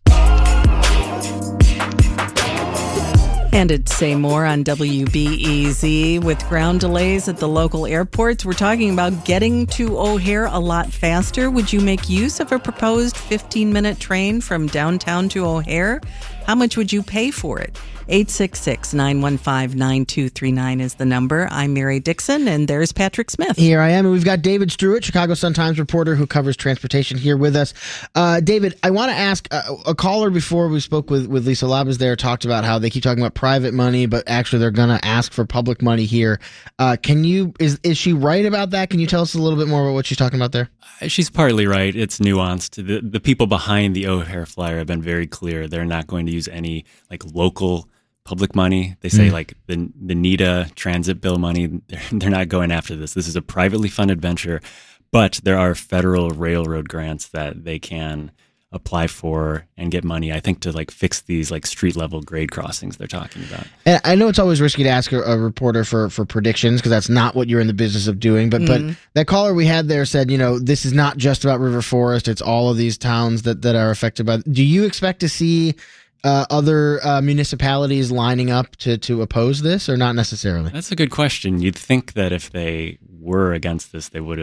And it's Say More on W B E Z. With ground delays at the local airports, we're talking about getting to O'Hare a lot faster. Would you make use of a proposed fifteen-minute train from downtown to O'Hare? How much would you pay for it? eight six six, nine one five, nine two three nine is the number. I'm Mary Dixon, and there's Patrick Smith. Here I am, and we've got David Struett, Chicago Sun-Times reporter who covers transportation, here with us. Uh, David, I want to ask, uh, a caller before we spoke with, with Lisa Labas there talked about how they keep talking about private money, but actually they're going to ask for public money here. Uh, can you, is, is she right about that? Can you tell us a little bit more about what she's talking about there? She's partly right. It's nuanced. The, the people behind the O'Hare flyer have been very clear. They're not going to use any like local public money. They say mm. like the the NEDA transit bill money, they're, they're not going after this. This is a privately funded venture, but there are federal railroad grants that they can apply for and get money, I think, to like fix these like street level grade crossings they're talking about. And I know it's always risky to ask a, a reporter for, for predictions because that's not what you're in the business of doing. But mm. but that caller we had there said, you know, this is not just about River Forest. It's all of these towns that, that are affected by. Do you expect to see Uh, other uh, municipalities lining up to, to oppose this, or not necessarily? That's a good question. You'd think that if they were against this, they would have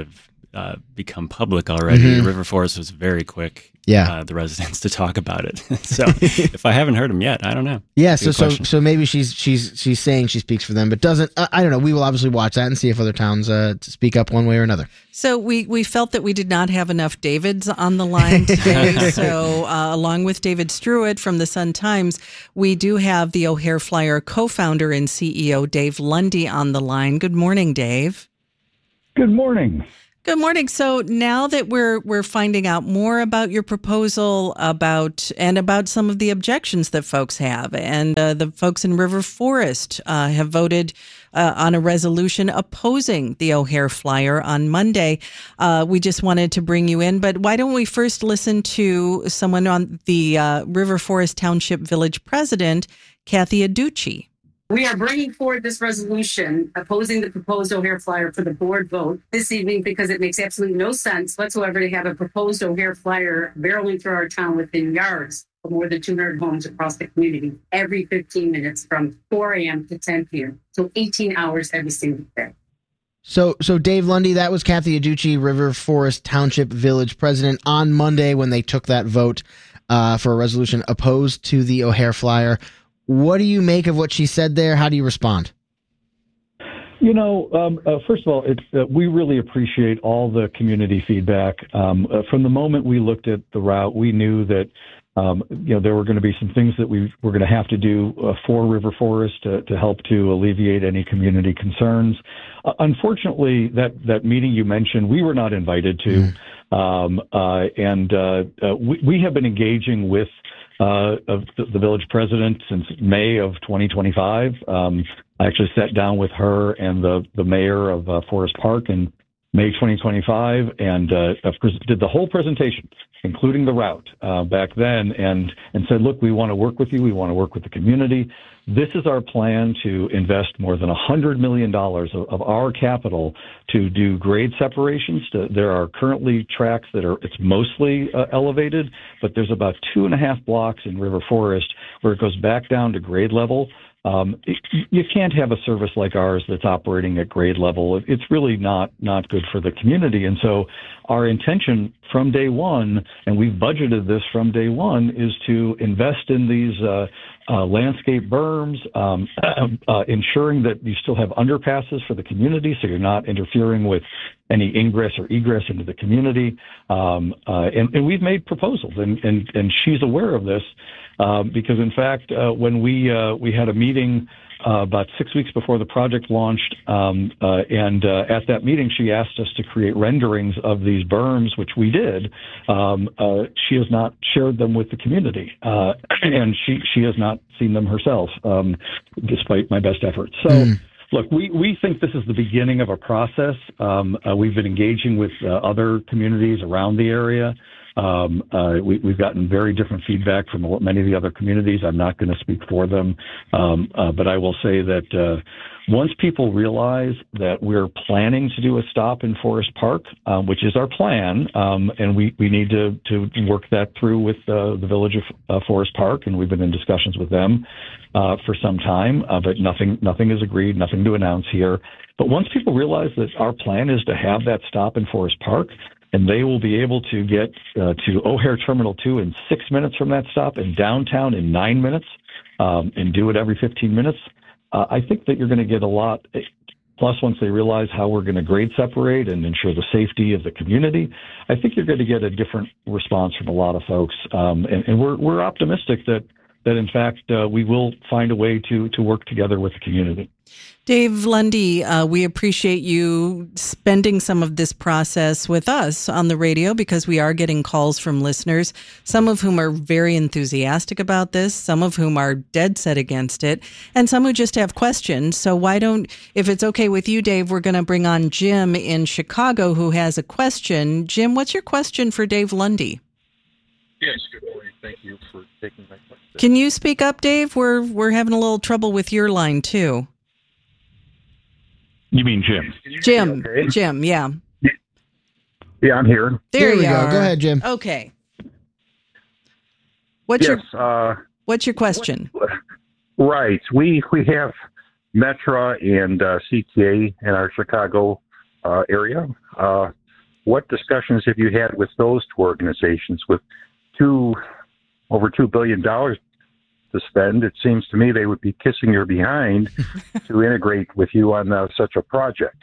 uh, become public already. Mhm. River Forest was very quick. Yeah. Uh, the residents to talk about it. So if I haven't heard them yet, I don't know. Yeah, Good so so question. so maybe she's she's she's saying she speaks for them, but doesn't. I, I don't know. We will obviously watch that and see if other towns uh, speak up one way or another. So we, we felt that we did not have enough Davids on the line today. so uh, along with David Struett from the Sun-Times, we do have the O'Hare Flyer co-founder and C E O Dave Lundy on the line. Good morning, Dave. Good morning. Good morning. So now that we're we're finding out more about your proposal, about and about some of the objections that folks have, and uh, the folks in River Forest uh, have voted uh, on a resolution opposing the O'Hare Flyer on Monday. Uh, we just wanted to bring you in, but why don't we first listen to someone on the uh, River Forest Township Village President, Kathy Aducci. We are bringing forward this resolution opposing the proposed O'Hare Flyer for the board vote this evening because it makes absolutely no sense whatsoever to have a proposed O'Hare Flyer barreling through our town within yards of more than two hundred homes across the community every fifteen minutes from four a.m. to ten p.m. So eighteen hours every single day. So, so Dave Lundy, that was Kathy Aducci, River Forest Township Village President, on Monday when they took that vote uh, for a resolution opposed to the O'Hare Flyer. What do you make of what she said there? How do you respond? You know, um, uh, first of all, it's uh, we really appreciate all the community feedback. Um, uh, from the moment we looked at the route, we knew that um, you know there were going to be some things that we were going to have to do uh, for River Forest to, to help to alleviate any community concerns. Uh, unfortunately, that that meeting you mentioned, we were not invited to, mm. um, uh, and uh, uh, we, we have been engaging with. Uh, of the, the village president since May of twenty twenty-five. Um, I actually sat down with her and the, the mayor of uh, Forest Park in May twenty twenty-five and uh, did the whole presentation, including the route uh, back then, and, and said, look, we want to work with you. We want to work with the community. This is our plan to invest more than one hundred million dollars of, of our capital to do grade separations. To, there are currently tracks that are, it's mostly uh, elevated, but there's about two and a half blocks in River Forest where it goes back down to grade level. Um, it, you can't have a service like ours that's operating at grade level. It's really not not good for the community. And so our intention from day one, and we've budgeted this from day one, is to invest in these uh, uh, landscape berms, um, uh, ensuring that you still have underpasses for the community so you're not interfering with any ingress or egress into the community. Um, uh, and, and we've made proposals, and, and, and she's aware of this. Um, because in fact, uh, when we uh, we had a meeting uh, about six weeks before the project launched, um, uh, and uh, at that meeting, she asked us to create renderings of these berms, which we did. Um, uh, she has not shared them with the community, uh, and she she has not seen them herself, um, despite my best efforts. So. Mm. Look, we, we think this is the beginning of a process. Um, uh, we've been engaging with uh, other communities around the area. Um, uh, we, we've gotten very different feedback from many of the other communities. I'm not going to speak for them, um, uh, but I will say that uh, once people realize that we're planning to do a stop in Forest Park, um, which is our plan, um, and we, we need to, to work that through with uh, the village of uh, Forest Park, and we've been in discussions with them uh, for some time, uh, but nothing nothing is agreed, nothing to announce here. But once people realize that our plan is to have that stop in Forest Park, and they will be able to get uh, to O'Hare Terminal two in six minutes from that stop, and downtown in nine minutes, um, and do it every fifteen minutes, uh, I think that you're going to get a lot. Plus, once they realize how we're going to grade separate and ensure the safety of the community, I think you're going to get a different response from a lot of folks. Um, and, and we're we're optimistic that that in fact uh, we will find a way to to work together with the community. Dave Lundy, uh, we appreciate you spending some of this process with us on the radio because we are getting calls from listeners, some of whom are very enthusiastic about this, some of whom are dead set against it, and some who just have questions. So why don't, if it's okay with you, Dave, we're going to bring on Jim in Chicago who has a question. Jim, what's your question for Dave Lundy? Yes, good morning. Thank you for taking my question. Can you speak up, Dave? We're we're having a little trouble with your line, too. You mean Jim? Jim, okay? Jim, yeah. Yeah, I'm here. There Here we you go. are. Go ahead, Jim. Okay. What's yes, your uh, What's your question? right. We we have Metra and uh, C T A in our Chicago uh, area. Uh, what discussions have you had with those two organizations? With two over two billion dollars to spend, it seems to me they would be kissing your behind to integrate with you on uh, such a project.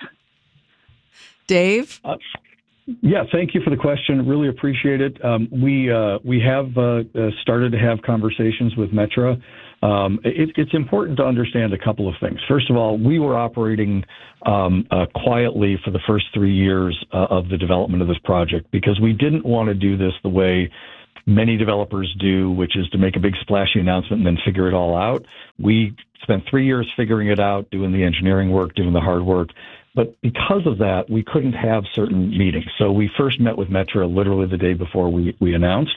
Dave? Uh, yeah, thank you for the question. Really appreciate it. Um, we uh, we have uh, uh, started to have conversations with Metra. Um, it, it's important to understand a couple of things. First of all, we were operating um, uh, quietly for the first three years uh, of the development of this project because we didn't want to do this the way many developers do, which is to make a big splashy announcement and then figure it all out. We spent three years figuring it out, doing the engineering work, doing the hard work. But because of that, we couldn't have certain meetings. So we first met with Metra literally the day before we, we announced.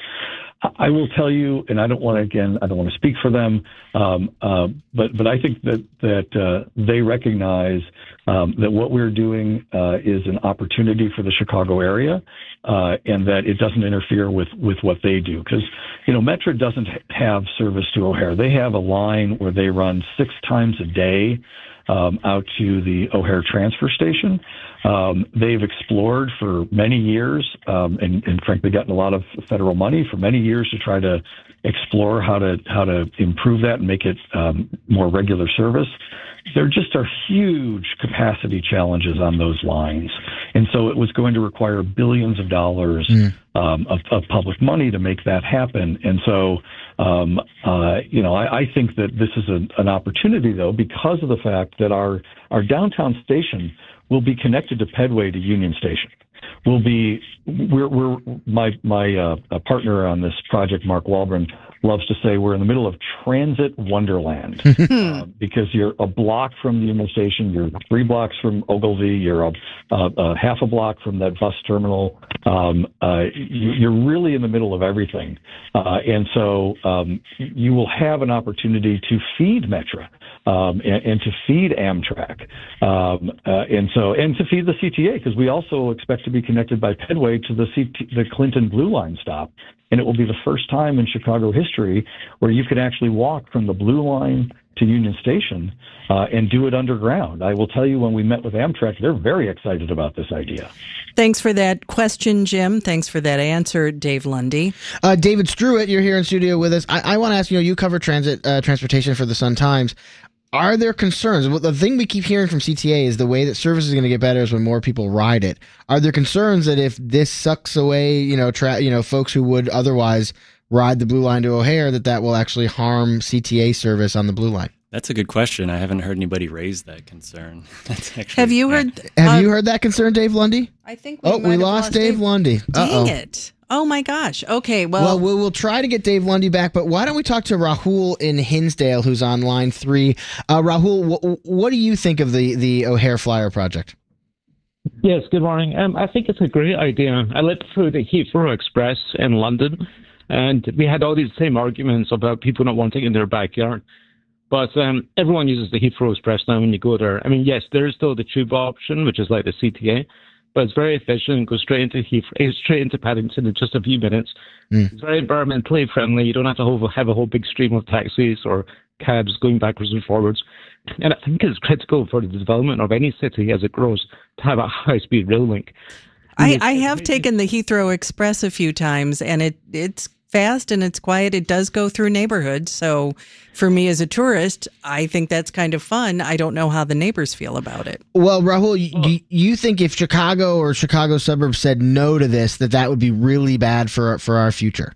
I will tell you, and I don't want to, again, I don't want to speak for them, um, uh, but but I think that that uh, they recognize um, that what we're doing uh, is an opportunity for the Chicago area, uh, and that it doesn't interfere with, with what they do. Because, you know, Metra doesn't have service to O'Hare. They have a line where they run six times a day Um, out to the O'Hare transfer station. Um, they've explored for many years um, and, and frankly gotten a lot of federal money for many years to try to explore how to how to improve that and make it um, more regular service. There just are huge capacity challenges on those lines. And so it was going to require billions of dollars mm. um, of, of public money to make that happen. And so, um, uh, you know, I, I think that this is a, an opportunity, though, because of the fact that our, our downtown station will be connected to Pedway to Union Station. We'll be, we're, we're my, my uh, partner on this project, Mark Walbron, loves to say we're in the middle of transit wonderland uh, because you're a block from the Union Station, you're three blocks from Ogilvy, you're a, a, a half a block from that bus terminal. Um, uh, you, you're really in the middle of everything. Uh, and so um, you will have an opportunity to feed Metra. Um, and, and to feed Amtrak, um, uh, and so and to feed the C T A, because we also expect to be connected by Pedway to the C T, the Clinton Blue Line stop, and it will be the first time in Chicago history where you could actually walk from the Blue Line to Union Station uh, and do it underground. I will tell you, when we met with Amtrak, they're very excited about this idea. Thanks for that question, Jim. Thanks for that answer, Dave Lundy. Uh, David Struett, you're here in studio with us. I, I want to ask you, know, you cover transit uh, transportation for the Sun-Times. Are there concerns? Well, the thing we keep hearing from C T A is the way that service is going to get better is when more people ride it. Are there concerns that if this sucks away, you know, tra- you know, folks who would otherwise ride the Blue Line to O'Hare, that that will actually harm C T A service on the Blue Line? That's a good question. I haven't heard anybody raise that concern. That's actually, have you heard? Have uh, you heard that concern, Dave Lundy? I think. We oh, we lost, lost Dave, Dave Lundy. Dang Uh-oh. it! Oh my gosh. Okay. Well, well, we'll we'll try to get Dave Lundy back, but why don't we talk to Rahul in Hinsdale, who's on line three? Uh, Rahul, wh- what do you think of the the O'Hare Flyer project? Yes. Good morning. Um, I think it's a great idea. I lived through the Heathrow Express in London, and we had all these same arguments about people not wanting it in their backyard. But um, everyone uses the Heathrow Express now when you go there. I mean, yes, there is still the tube option, which is like the C T A, but it's very efficient. It goes straight into Heathrow, straight into Paddington in just a few minutes. Mm. It's very environmentally friendly. You don't have to have a whole big stream of taxis or cabs going backwards and forwards. And I think it's critical for the development of any city as it grows to have a high-speed rail link. I, I have taken the Heathrow Express a few times, and it it's fast and it's quiet. It does go through neighborhoods. So for me as a tourist, I think that's kind of fun. I don't know how the neighbors feel about it. Well, Rahul, you, do you think if Chicago or Chicago suburbs said no to this, that that would be really bad for for our future?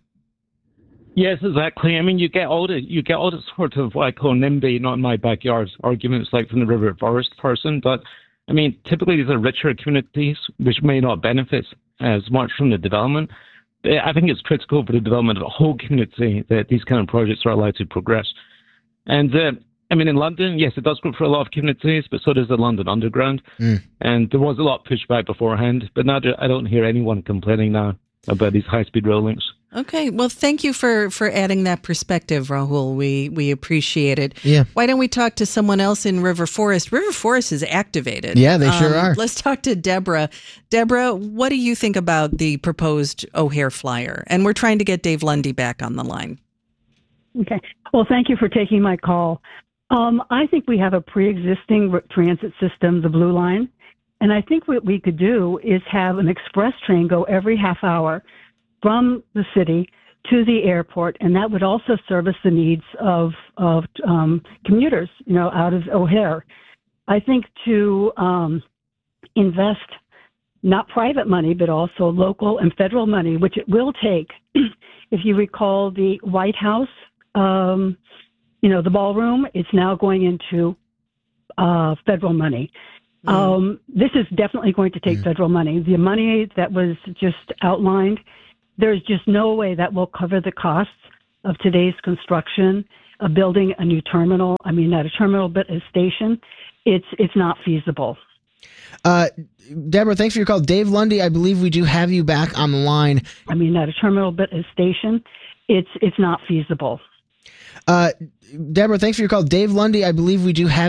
Yes, exactly. I mean, you get all the you get all the sort of what I call NIMBY, not in my backyard arguments, like from the River Forest person. But I mean, typically these are richer communities which may not benefit as much from the development. I think it's critical for the development of a whole community that these kind of projects are allowed to progress. And uh, I mean, in London, yes, it does go for a lot of communities, but so does the London Underground. Mm. And there was a lot of pushback beforehand, but now I don't hear anyone complaining now about these high-speed rail links. Okay, well, thank you for, for adding that perspective, Rahul. We we appreciate it. Yeah. Why don't we talk to someone else in River Forest? River Forest is activated. Yeah, they sure um, are. Let's talk to Deborah. Deborah, what do you think about the proposed O'Hare Flyer? And we're trying to get Dave Lundy back on the line. Okay. Well, thank you for taking my call. Um, I think we have a pre-existing transit system, the Blue Line, And I think what we could do is have an express train go every half hour from the city to the airport, and that would also service the needs of of um, commuters, you know, out of O'Hare. I think to um, invest not private money, but also local and federal money, which it will take. If you recall the White House, um, you know, the ballroom, it's now going into uh, federal money. Mm. Um, this is definitely going to take mm. federal money. The money that was just outlined, there's just no way that will cover the costs of today's construction of building a new terminal. I mean, not a terminal, but a station. It's it's not feasible. Uh, Deborah, thanks for your call. Dave Lundy, I believe we do have you back on the line. I mean, not a terminal, but a station. It's it's not feasible. Uh, Deborah, thanks for your call. Dave Lundy, I believe we do have